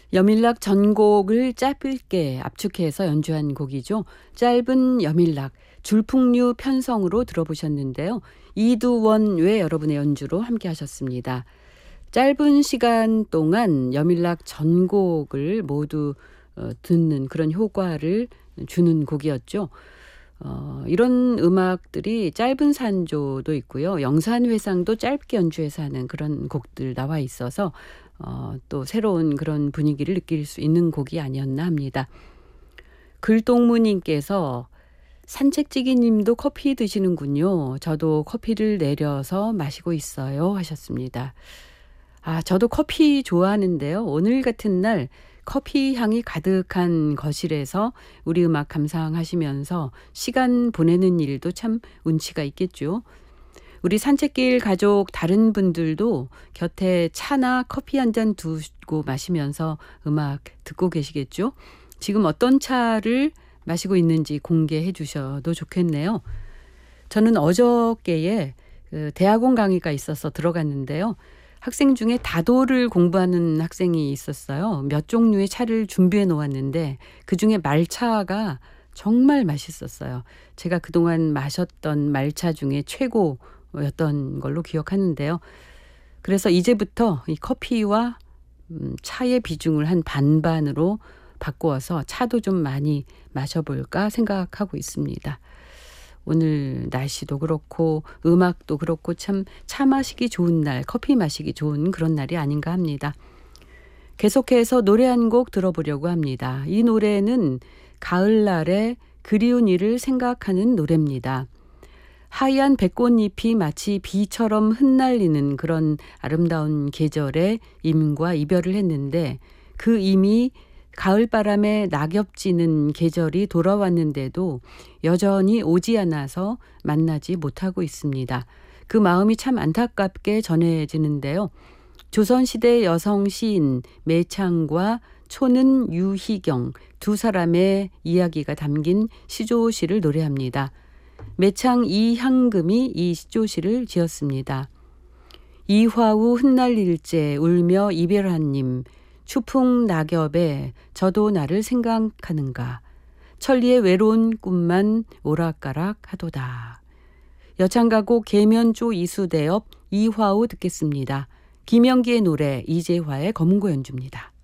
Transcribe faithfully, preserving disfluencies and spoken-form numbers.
여밀락 전곡을 짧게 압축해서 연주한 곡이죠. 짧은 여밀락, 줄풍류 편성으로 들어보셨는데요. 이두원 외 여러분의 연주로 함께 하셨습니다. 짧은 시간 동안 여밀락 전곡을 모두 어, 듣는 그런 효과를 주는 곡이었죠. 어, 이런 음악들이 짧은 산조도 있고요. 영산회상도 짧게 연주해서 하는 그런 곡들 나와 있어서 어, 또 새로운 그런 분위기를 느낄 수 있는 곡이 아니었나 합니다. 글동무님께서 산책지기님도 커피 드시는군요. 저도 커피를 내려서 마시고 있어요 하셨습니다. 아, 저도 커피 좋아하는데요. 오늘 같은 날 커피 향이 가득한 거실에서 우리 음악 감상하시면서 시간 보내는 일도 참 운치가 있겠죠. 우리 산책길 가족 다른 분들도 곁에 차나 커피 한 잔 두고 마시면서 음악 듣고 계시겠죠. 지금 어떤 차를 마시고 있는지 공개해 주셔도 좋겠네요. 저는 어저께에 그 대학원 강의가 있어서 들어갔는데요. 학생 중에 다도를 공부하는 학생이 있었어요. 몇 종류의 차를 준비해 놓았는데 그중에 말차가 정말 맛있었어요. 제가 그동안 마셨던 말차 중에 최고였던 걸로 기억하는데요. 그래서 이제부터 이 커피와 차의 비중을 한 반반으로 바꾸어서 차도 좀 많이 마셔볼까 생각하고 있습니다. 오늘 날씨도 그렇고 음악도 그렇고 참 차 마시기 좋은 날, 커피 마시기 좋은 그런 날이 아닌가 합니다. 계속해서 노래 한 곡 들어보려고 합니다. 이 노래는 가을날에 그리운 일을 생각하는 노래입니다. 하얀 백꽃잎이 마치 비처럼 흩날리는 그런 아름다운 계절에 임과 이별을 했는데 그 임이 가을바람에 낙엽지는 계절이 돌아왔는데도 여전히 오지 않아서 만나지 못하고 있습니다. 그 마음이 참 안타깝게 전해지는데요. 조선시대 여성 시인 매창과 초는 유희경 두 사람의 이야기가 담긴 시조시를 노래합니다. 매창 이향금이 이 시조시를 지었습니다. 이화우 흩날릴째 울며 이별한님 추풍 낙엽에 저도 나를 생각하는가 천리의 외로운 꿈만 오락가락 하도다. 여창가곡 계면조 이수대업 이화우 듣겠습니다. 김영기의 노래 이재화의 검은고 연주입니다.